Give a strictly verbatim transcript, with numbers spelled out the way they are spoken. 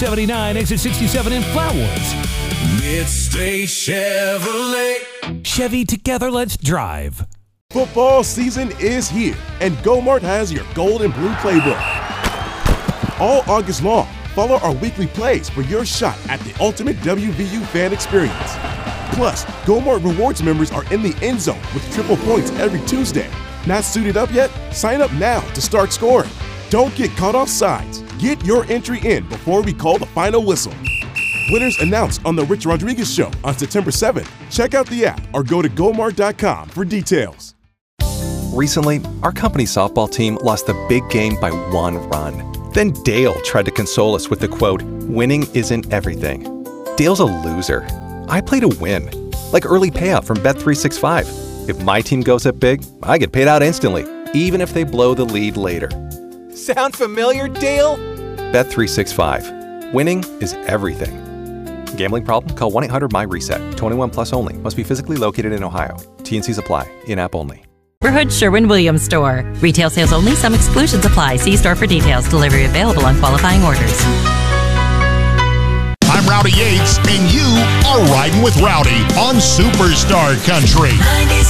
seventy-nine, exit sixty-seven in Flowers. Midstate Chevrolet. Chevy, together let's drive. Football season is here, and GoMart has your gold and blue playbook. All August long, follow our weekly plays for your shot at the ultimate W V U fan experience. Plus, GoMart Rewards members are in the end zone with triple points every Tuesday. Not suited up yet? Sign up now to start scoring. Don't get caught off sides. Get your entry in before we call the final whistle. Winners announced on The Rich Rodriguez Show on September seventh. Check out the app or go to gomart dot com for details. Recently, our company softball team lost the big game by one run. Then Dale tried to console us with the quote, "Winning isn't everything." Dale's a loser. I play to win, like early payout from Bet three sixty-five. If my team goes up big, I get paid out instantly, even if they blow the lead later. Sound familiar, Dale? Bet three sixty-five. Winning is everything. Gambling problem? Call one eight hundred my reset. twenty-one plus only. Must be physically located in Ohio. T N Cs apply. In-app only. Neighborhood Sherwin-Williams store. Retail sales only. Some exclusions apply. See store for details. Delivery available on qualifying orders. I'm Rowdy Yates, and you are riding with Rowdy on Superstar Country.